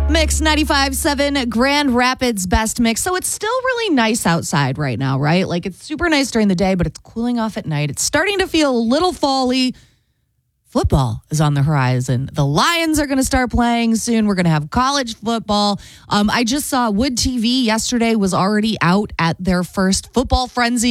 Mix 95.7 Grand Rapids Best Mix. So it's still really nice outside right now, right? Like it's super nice during the day, but it's cooling off at night. It's starting to feel a little fall-y. Football is on the horizon. The Lions are going to start playing soon. We're going to have college football. I just saw Wood TV yesterday was already out at their first football frenzy